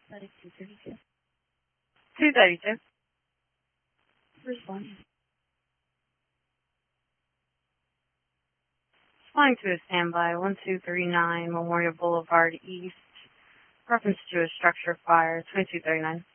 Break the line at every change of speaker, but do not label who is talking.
Static 232.
232.
Responding.
Flying to a standby, 1239 Memorial Boulevard East. Reference to a structure fire, 2239.